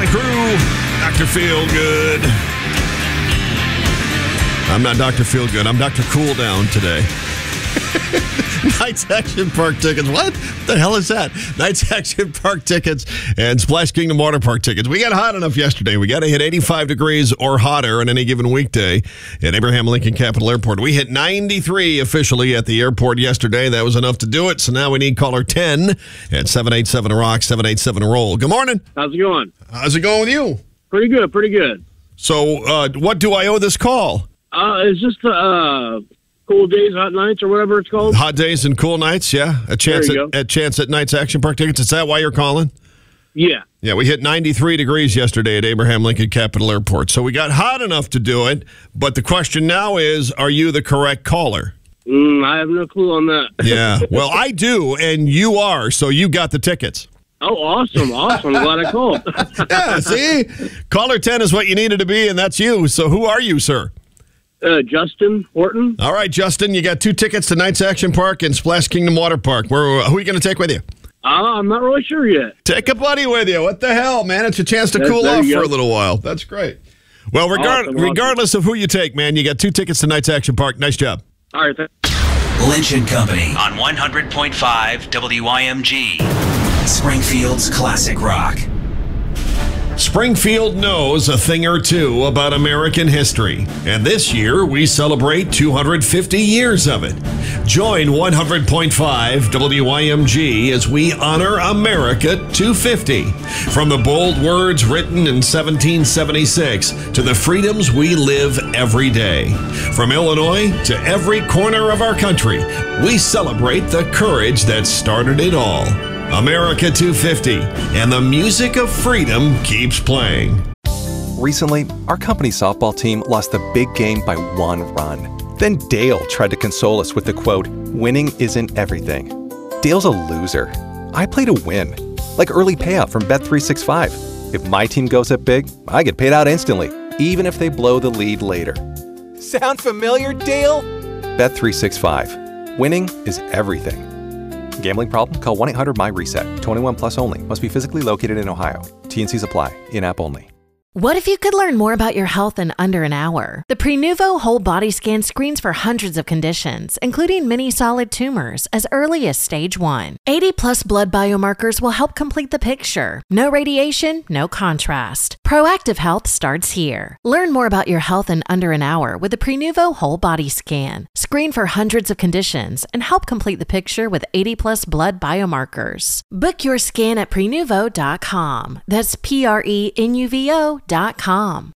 Morning Crew, Dr. Feelgood. I'm not Dr. Feelgood. I'm Dr. Cool Down today. Knights Action Park tickets. What the hell is that? Knights Action Park tickets and Splash Kingdom Water Park tickets. We got hot enough yesterday. We got to hit 85 degrees or hotter on any given weekday at Abraham Lincoln Capital Airport. We hit 93 officially at the airport yesterday. That was enough to do it. So now we need caller 10 at 787-ROCK, 787-ROLL. Good morning. How's it going? How's it going with you? Pretty good, pretty good. So what do I owe this call? It's just cool days, hot nights, or whatever it's called. Hot days and cool nights, yeah. A chance at Knights Action Park tickets. Is that why you're calling? Yeah. Yeah, we hit 93 degrees yesterday at Abraham Lincoln Capital Airport. So we got hot enough to do it. But the question now is, are you the correct caller? I have no clue on that. Yeah. Well, I do, and you are. So you got the tickets. Oh, awesome. I'm glad I called. Yeah, see? Caller 10 is what you needed to be, and that's you. So who are you, sir? Justin Horton. All right, Justin, you got 2 tickets to Knights Action Park and Splash Kingdom Water Park. Who are you going to take with you? I'm not really sure yet. Take a buddy with you. What the hell, man? It's a chance to cool off for a little while. That's great. Well, regardless of who you take, man, you got 2 tickets to Knights Action Park. Nice job. All right, Lynch and Company on 100.5 WYMG. Springfield's classic rock. Springfield knows a thing or two about American history, and this year we celebrate 250 years of it. Join 100.5 WYMG as we honor America 250. From the bold words written in 1776 to the freedoms we live every day. From Illinois to every corner of our country, we celebrate the courage that started it all. America 250, and the music of freedom keeps playing. Recently, our company softball team lost the big game by 1 run. Then Dale tried to console us with the quote, "Winning isn't everything." Dale's a loser. I play to win, like early payout from Bet365. If my team goes up big, I get paid out instantly, even if they blow the lead later. Sound familiar, Dale? Bet365. Winning is everything. Gambling problem? Call 1-800-MY-RESET. 21 plus only. Must be physically located in Ohio. T&Cs apply. In-app only. What if you could learn more about your health in under an hour? The Prenuvo Whole Body Scan screens for hundreds of conditions, including many solid tumors, as early as stage 1. 80-plus blood biomarkers will help complete the picture. No radiation, no contrast. Proactive health starts here. Learn more about your health in under an hour with the Prenuvo Whole Body Scan. Screen for hundreds of conditions and help complete the picture with 80-plus blood biomarkers. Book your scan at Prenuvo.com. That's Prenuvo.com.